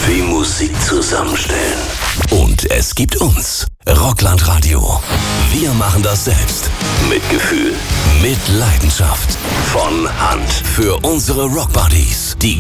wie Musik zusammenstellen. Und es gibt uns. Rockland Radio. Wir machen das selbst. Mit Gefühl. Mit Leidenschaft. Von Hand. Für unsere Rockbuddies. Die